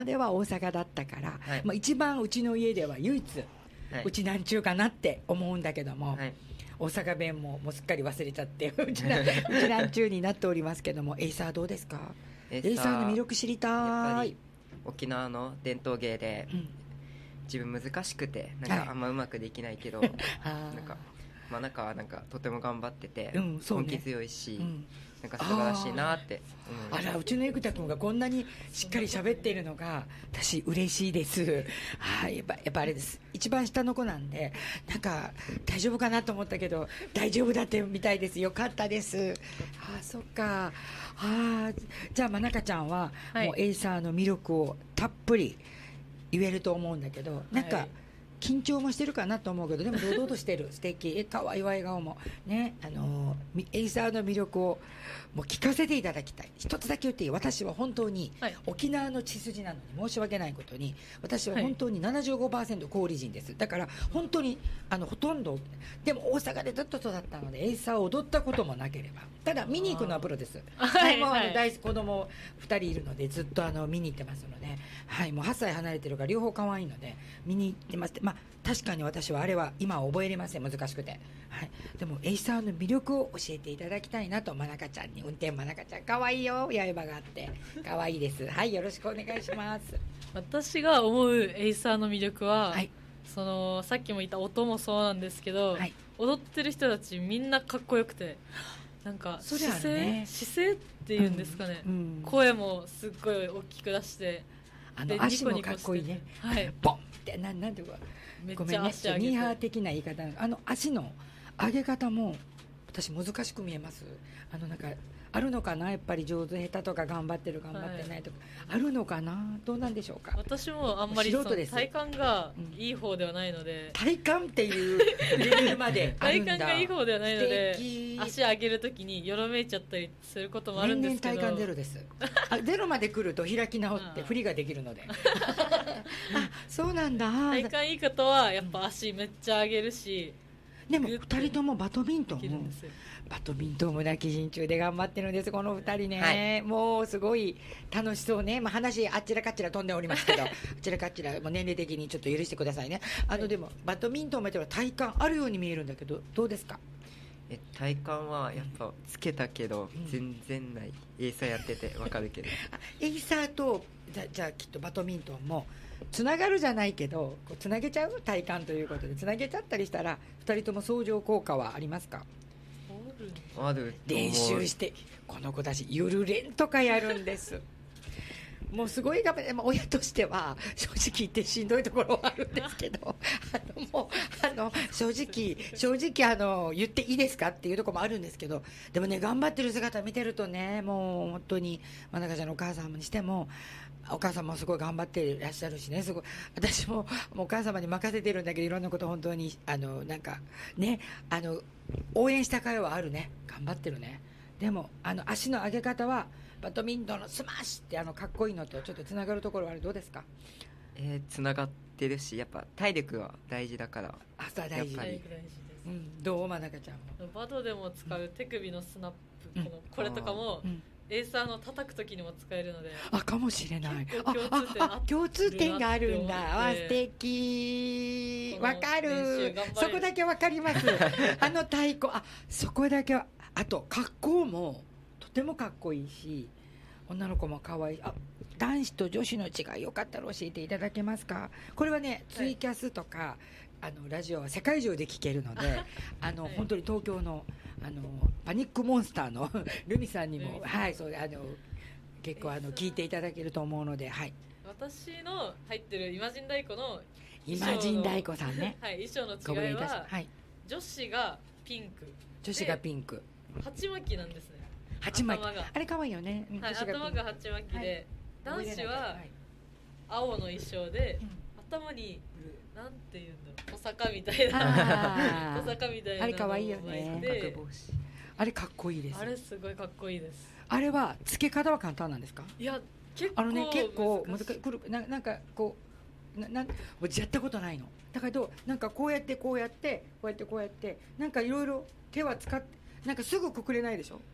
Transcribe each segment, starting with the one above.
では大阪だったから、 はい、 まあ、一番うちの家では唯一、 はい、 うちなんちゅうかなって思うんだけども、 はい、 大阪弁もうすっかり忘れちゃってうちなんちゅうになっておりますけども、エイサーどうですか？エイサーの魅力知りたい。 やっぱり沖縄の伝統芸で、自分難しくてなんかあんまうまくできないけど、なんか真中はなんかとても頑張ってて、根気強いし、なんか素晴らしいなって思います。 うちの生田君がこんなにしっかり喋っているのが私嬉しいです。はい、やっぱあれです、一番下の子なんでなんか大丈夫かなと思ったけど大丈夫だってみたいです。よかったです。そっか。じゃあ真中ちゃんはもうエイサーの魅力をたっぷり言えると思うんだけど、なんか緊張もしてるかなと思うけど、でも堂々としてる素敵。かわいい笑顔もね、エイサーの魅力をもう聞かせていただきたい。一つだけ言っていい？私は本当に、沖縄の血筋なのに申し訳ないことに、私は本当に 75% 氷人です。だから本当にほとんど、でも大阪でずっと育ったのでエイサーを踊ったこともなければ、ただ見に行くのはプロです。もう大好き子供2人いるのでずっと見に行ってますので、もう8歳離れてるから両方可愛いので見に行ってます。確かに私はあれは今は覚えれません、難しくて。でもエイサーの魅力を教えていただきたいなと。真中ちゃんに、運転真中ちゃん可愛いよ、刃があって可愛いです。よろしくお願いします。 私が思うエイサーの魅力は、そのさっきも言った音もそうなんですけど、踊ってる人たちみんなかっこよくて、なんか姿勢っていうんですかね、声もすっごい大きく出して、 足もかっこいいね、ボンってなんていうか、 めっちゃ足上げて、 ミーハー的な言い方、足の上げ方も私難しく見えます。なんかあるのかな、やっぱり上手下手とか頑張ってる頑張ってないとか、あるのかな、どうなんでしょうか。 私もあんまり体感がいい方ではないので、 体感っていうレベルまであるんだ。 体感がいい方ではないので、足上げるときによろめいちゃったりすることもあるんですけど、 年々体感ゼロです。ゼロまで来ると開き直って振りができるのでそうなんだ。 体感いい方はやっぱ足めっちゃ上げるし、 でも2人ともバドミントンも泣き陣中で頑張ってるんです、この2人ね、もうすごい楽しそうね。話あっちらかっちら飛んでおりますけどあっちらかっちらもう年齢的にちょっと許してくださいね。でもバドミントンも体感あるように見えるんだけど、どうですか？ 体感はやっぱつけたけど全然ない。エイサーやってて分かるけどエイサーとじゃあきっとバドミントンもつながるじゃないけど、つなげちゃう体感ということでつなげちゃったりしたら2人とも相乗効果はありますか？ ある。 練習してこの子たちゆる練とかやるんですもうすごい頑張って、親としては正直言ってしんどいところはあるんですけどもう正直言っていいですかっていうところもあるんですけど、でもね、頑張ってる姿見てるとね、もう本当に真中ちゃんのお母さんにしてもお母様もすごい頑張っていらっしゃるしね、すごい私もお母様に任せてるんだけど、いろんなこと本当になんかね、応援した会はあるね、頑張ってるね。でも足の上げ方はバドミントンのスマッシュってかっこいいのとちょっとつながるところはあれ、どうですか？ つながってるし、やっぱ体力は大事だから。 朝大事。 体力大事です。 どう真中ちゃん。 バドでも使う手首のスナップ、これとかも、エイサーの叩く時にも使えるので、 かもしれない。共通点があるんだ。素敵。わかる。そこだけわかります太鼓、そこだけは。あと格好もとてもかっこいいし、女の子も可愛い。男子と女子の違いよかったら教えていただけますか？これはね、ツイキャスとかラジオは世界中で聞けるので本当に東京のパニックモンスターのルミさんにもそう結構聞いていただけると思うので、 私の入ってるイマジン太鼓のイマジン太鼓さんね衣装の違いは、女子がピンク、鉢巻きなんですね。 鉢巻き、あれ可愛いよね。 頭が鉢巻きで、男子は青の衣装で、頭になんていうんだろう、トサカみたいなトサカみたいな、 あれ可愛いよね。あれかっこいいです。 あれすごいかっこいいです。 あれは付け方は簡単なんですか？ いや、結構難しい。なんかこうやったことないのだけど、なんかこうやってなんかいろいろ手は使って、なんかすぐくくれないでしょ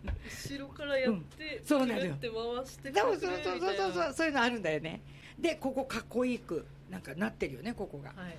後ろからやって、 そうなのよって回してくそうれるみたいな。 そういうのあるんだよね。でここかっこいいくなんかなってるよね、ここが。 はい、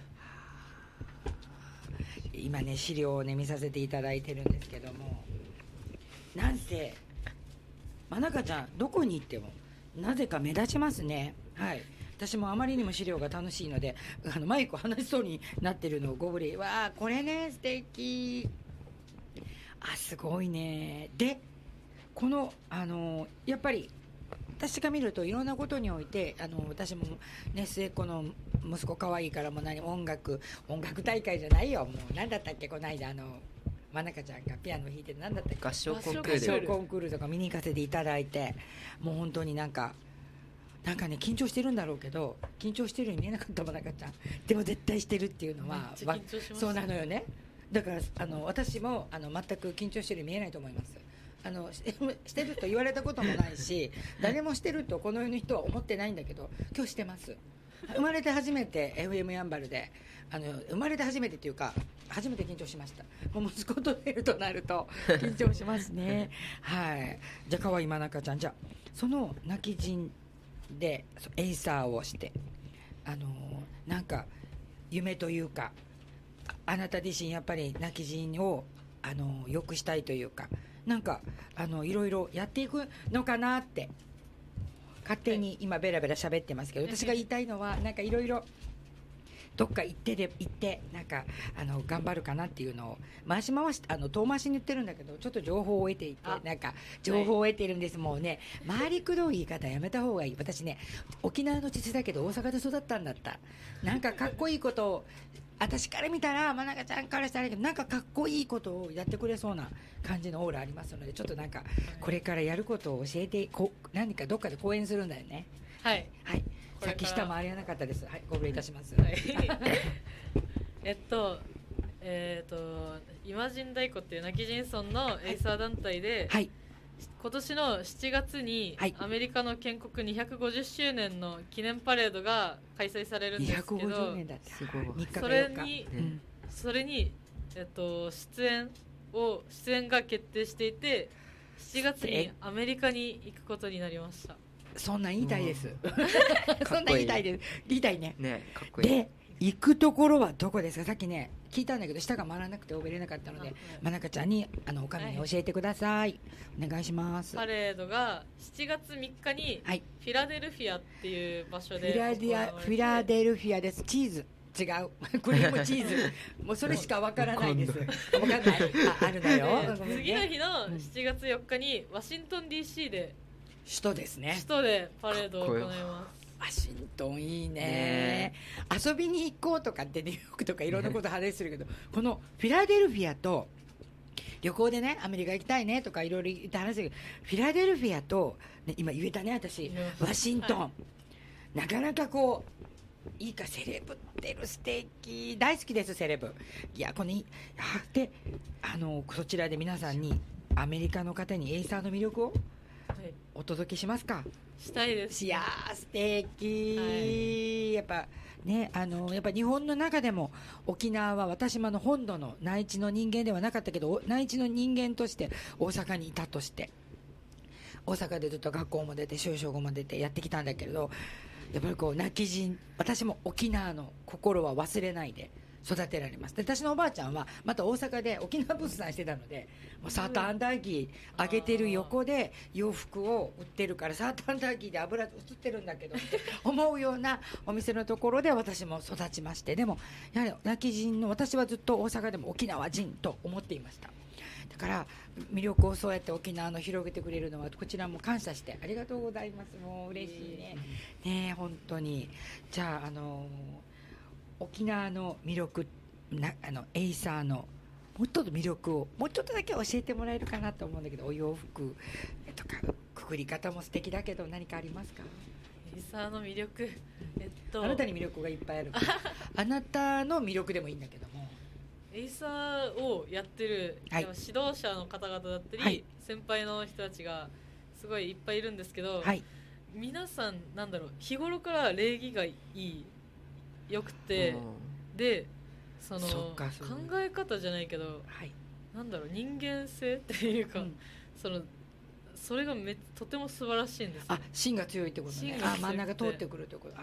今ね資料をね見させていただいてるんですけども、なんせまなかちゃんどこに行ってもなぜか目立ちますね。はい、私もあまりにも資料が楽しいのでマイクを離しそうになってるのをご無礼。わあこれね素敵。あすごいね。でこのやっぱり私が見るといろんなことにおいて私もね末っ子の息子可愛いからもう音楽大会じゃないよ。もう何だったっけこの間まなかちゃんがピアノ弾いて何だったっけ合唱コンクール合唱コンクールとか見に行かせていただいて、もう本当になんかね緊張してるんだろうけど緊張してるように見えなかったまなかちゃんでも絶対してるっていうのはそうなのよね。だから私も全く緊張してるように見えないと思います。してると言われたこともないし誰もしてるとこの世の人は思ってないんだけど今日してます。生まれて初めて FM やんばるで生まれて初めてっていうか初めて緊張しました。もう息子と出るとなると緊張しますねはいじゃあ可愛いまなかちゃん、じゃあその泣き人でエイサーをしてなんか夢というかあなた自身やっぱり泣き人を良くしたいというかなんかいろいろやっていくのかなって勝手に今ベラベラ喋ってますけど、私が言いたいのはなんかいろいろどっか行ってなんか頑張るかなっていうのを回し遠回しに言ってるんだけどちょっと情報を得ていてなんか情報を得ているんです、はい、もうね回りくどい言い方やめた方がいい。私ね沖縄の父だけど大阪で育ったんだった。なんかかっこいいことを私から見たらまなかちゃんからしたらなんかかっこいいことをやってくれそうな感じのオーラありますのでちょっとなんかこれからやることを教えて何かどっかで講演するんだよね。 はいはいさっき下回りなかったです。はい、ご無礼いたします。 はい、イマジン太鼓っていう泣き人村のエイサー団体で、はい、今年の7月にアメリカの建国250周年の記念パレードが開催されるんですけど、 250年だってすごい。 それに、出演が決定していて7月にアメリカに行くことになりました。 そんなん言いたいです。そんなん言いたいです。言いたいね。 ね、かっこいい。 で、行くところはどこですか。さっきね聞いたんだけど舌が回らなくて覚えれなかったので、まなかちゃんにおかみに教えてください。お願いします。 パレードが7月3日にフィラデルフィアっていう場所でフィラデルフィアです。チーズ違うクリームチーズもうそれしかわからないです。わかんない。あるだよ。 次の日の7月4日にワシントン DC で首都ですね。 首都でパレードを行います。 ワシントンいいね。遊びに行こうとかってニューヨークとかいろんなこと話するけどこのフィラデルフィアと旅行でねアメリカ行きたいねとかいろいろ言って話するけどフィラデルフィアと、ね、今言えたね私ワシントン、はい、なかなかこういいかセレブってる素敵大好きですセレブ。いやこのでそちらで皆さんにアメリカの方にエイサーの魅力をお届けしますか。 したいです。 いや素敵、はい、やっぱねやっぱ日本の中でも沖縄は私も本土の内地の人間ではなかったけど内地の人間として大阪にいたとして大阪でずっと学校も出て就職も出てやってきたんだけれどやっぱりこう泣き人私も沖縄の心は忘れないで育てられます。で私のおばあちゃんはまた大阪で沖縄物産してたのでもうサーターアンダーギー揚げてる横で洋服を売ってるからサーターアンダーギーで油映ってるんだけどって思うようなお店のところで私も育ちまして、でもやはり泣き人の私はずっと大阪でも沖縄人と思っていました。だから魅力をそうやって沖縄の広げてくれるのはこちらも感謝してありがとうございます。もう嬉しいね。ね本当に。じゃあ沖縄の魅力エイサーのもうちょっと魅力をもうちょっとだけ教えてもらえるかなと思うんだけどお洋服とかくくり方も素敵だけど何かありますか。 エイサーの魅力、 あなたに魅力がいっぱいあるあなたの魅力でもいいんだけどもエイサーをやってる、はい、指導者の方々だったり、はい、先輩の人たちがすごいいっぱいいるんですけど、はい、皆さんなんだろう日頃から礼儀がいいよくてでその考え方じゃないけど、はい、なんだろう人間性っていうか、そのそれがとても素晴らしいんですよ。 芯が強いってことね。真ん中通ってくるってこと。